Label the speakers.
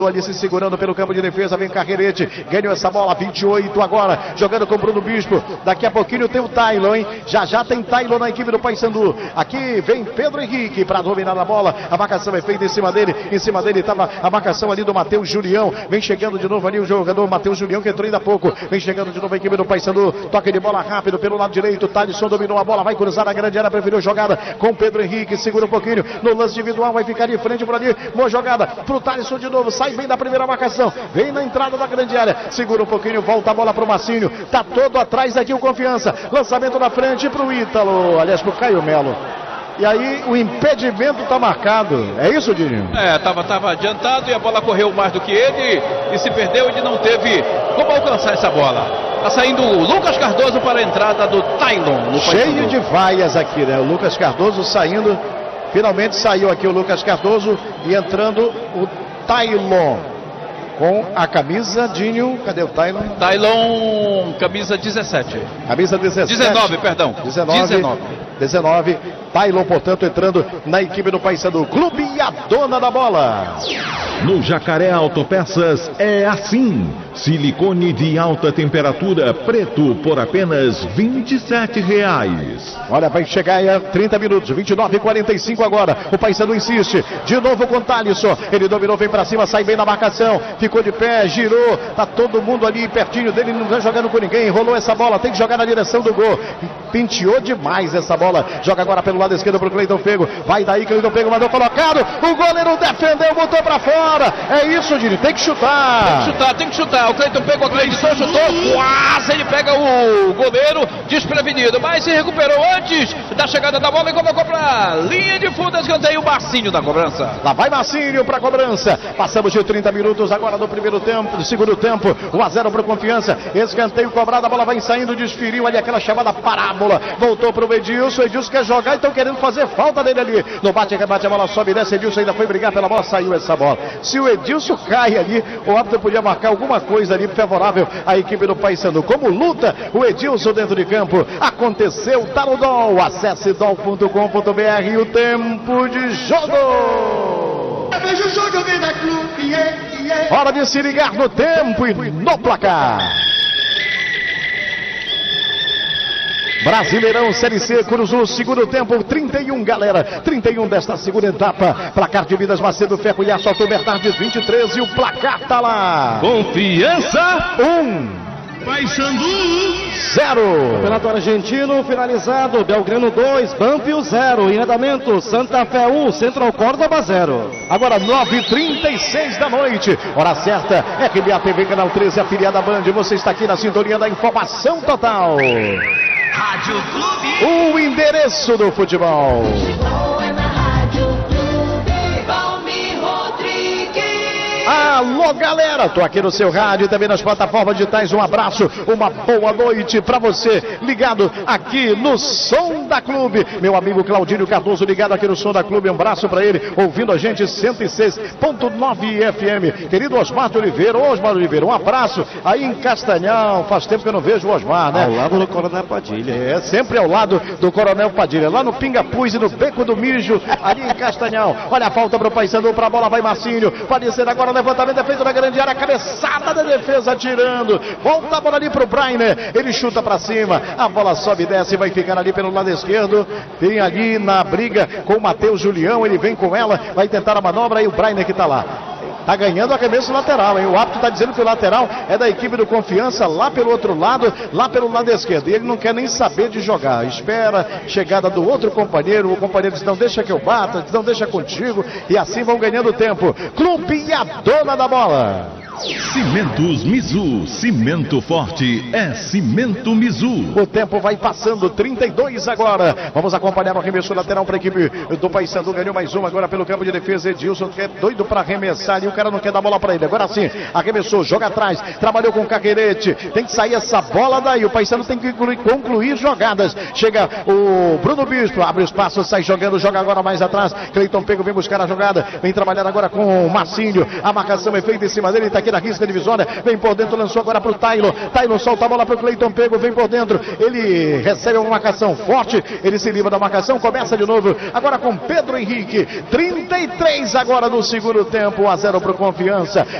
Speaker 1: Ali se segurando pelo campo de defesa, vem Carreirete, ganhou essa bola, 28 agora, jogando com o Bruno Bispo, daqui a pouquinho tem o Taylor, hein? Já tem Taylor na equipe do Paysandu, aqui vem Pedro Henrique para dominar a bola, a marcação é feita em cima dele estava a marcação ali do Matheus Julião, vem chegando de novo ali o jogador Matheus Julião, que entrou ainda há pouco, vem chegando de novo a equipe do Paysandu, toque de bola rápido pelo lado direito, Thalisson dominou a bola, vai cruzar a grande área, preferiu jogada com Pedro Henrique, segura um pouquinho, no lance individual, vai ficar de frente por ali, boa jogada pro Thalisson de novo, sai bem da primeira marcação, vem na entrada da grande área, segura um pouquinho, volta a bola pro Marcinho, tá todo atrás aqui o Confiança, lançamento na frente pro Ítalo, aliás pro Caio Melo. E aí o impedimento tá marcado, é isso, Dinho?
Speaker 2: Tava adiantado e a bola correu mais do que ele e se perdeu, ele não teve como alcançar essa bola. Tá saindo o Lucas Cardoso para a entrada do Taylor.
Speaker 1: Cheio de vaias aqui, né? O Lucas Cardoso saindo, finalmente saiu aqui o Lucas Cardoso e entrando o Taylor. Com a camisa, Dinho, cadê o Taylor?
Speaker 2: Taylor, camisa 17.
Speaker 1: Camisa 17.
Speaker 2: 19, perdão.
Speaker 1: 19. Taylor, portanto, entrando na equipe do Paysandu. Clube e a dona da bola.
Speaker 3: No Jacaré Autopeças é assim. Silicone de alta temperatura preto por apenas R$ 27,00.
Speaker 1: Olha, vai chegar aí a 30 minutos, 29:45 agora. O Paysandu insiste. De novo com o Thalisson. Ele dominou, vem pra cima, sai bem na marcação. Ficou de pé, girou. Tá todo mundo ali pertinho dele, não vai jogando com ninguém. Rolou essa bola, tem que jogar na direção do gol. Penteou demais essa bola. Joga agora pelo lado esquerdo pro Cleiton Fego. Vai daí, Cleiton Fego mandou colocado. O goleiro defendeu, botou pra fora. É isso, Dini, tem que chutar.
Speaker 2: Tem que chutar. O Cleiton Fego acreditou, chutou. Quase ele pega o goleiro desprevenido. Mas se recuperou antes da chegada da bola e colocou pra linha de fundo. Escanteio o Marcinho da cobrança.
Speaker 1: Lá vai Marcinho pra cobrança. Passamos de 30 minutos agora do segundo tempo. 1-0 pro Confiança. Escanteio cobrado, a bola vai saindo, desferiu ali aquela chamada parábola. Voltou pro Edilson. Edilson quer jogar e estão querendo fazer falta dele ali. No bate-rebate, a bola sobe e desce. Edilson ainda foi brigar pela bola, saiu essa bola. Se o Edilson cai ali, o árbitro podia marcar alguma coisa ali favorável à equipe do Paysandu. Como luta o Edilson dentro de campo. Aconteceu, tá no DOL. Acesse dol.com.br e o tempo de jogo. Hora de se ligar no tempo e no placar. Brasileirão Série C, Curuzu, segundo tempo, 31, galera. 31 desta segunda etapa. Placar de Vidas Macedo, Ferro e Aço Bernardes, 23 e o placar tá lá.
Speaker 3: Confiança
Speaker 1: 1.
Speaker 3: Paysandu
Speaker 1: 0.
Speaker 4: Campeonato Argentino finalizado. Belgrano 2, Banfield 0. Em andamento, Santa Fé 1, Central Córdoba 0.
Speaker 1: Agora 9h36 da noite. Hora certa, RBA TV, Canal 13, afiliada à Band. Você está aqui na sintonia da informação total.
Speaker 5: Rádio Clube.
Speaker 1: O endereço do futebol. Alô, galera, tô aqui no seu rádio e também nas plataformas digitais. Um abraço, uma boa noite pra você, ligado aqui no Som da Clube. Meu amigo Claudinho Cardoso, ligado aqui no Som da Clube. Um abraço pra ele, ouvindo a gente 106.9 FM. Querido Osmar de Oliveira, um abraço aí em Castanhal. Faz tempo que eu não vejo o Osmar, né?
Speaker 4: Ao lado do Coronel Padilha.
Speaker 1: É, sempre ao lado do Coronel Padilha, lá no Pingapuz e no Beco do Mijo, ali em Castanhal. Olha a falta pro Paysandu, pra bola vai Marcinho, pode ser agora, levantamento é feito na grande área, cabeçada da defesa tirando, volta a bola ali pro Brainer, ele chuta pra cima, a bola sobe e desce, vai ficar ali pelo lado esquerdo, tem ali na briga com o Matheus Julião, ele vem com ela, vai tentar a manobra e o Brainer que tá lá. Tá ganhando arremesso lateral, hein? O árbitro tá dizendo que o lateral é da equipe do Confiança lá pelo outro lado, lá pelo lado esquerdo. E ele não quer nem saber de jogar. Espera chegada do outro companheiro. O companheiro diz, não deixa que eu bata, não deixa contigo. E assim vão ganhando tempo. Clube e a dona da bola.
Speaker 3: Cimentos Mizu, cimento forte é Cimento Mizu.
Speaker 1: O tempo vai passando, 32 agora. Vamos acompanhar o arremesso lateral para a equipe do Paysandu. Ganhou mais uma agora pelo campo de defesa. Edilson que é doido para arremessar e o cara não quer dar bola para ele. Agora sim, arremessou, joga atrás, trabalhou com o Carreirete. Tem que sair essa bola daí. O Paysandu tem que concluir jogadas. Chega o Bruno Bispo, abre o espaço, sai jogando, joga agora mais atrás. Cleiton Pego vem buscar a jogada, vem trabalhar agora com o Marcinho. A marcação é feita em cima dele, está aqui aqui na risca divisória, vem por dentro, lançou agora pro Taylor. Taylor solta a bola pro Cleiton Pego, vem por dentro, ele recebe uma marcação forte, ele se livra da marcação, começa de novo, agora com Pedro Henrique, 33 agora no segundo tempo, 1-0 pro Confiança.